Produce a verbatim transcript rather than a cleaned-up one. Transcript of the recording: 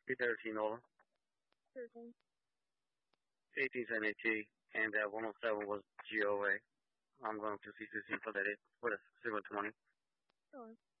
three thirteen, over. thirteen. eighteen seventy T, and uh, one oh seven was G O A. I'm going to C C C for that, for the seven twenty. Sure.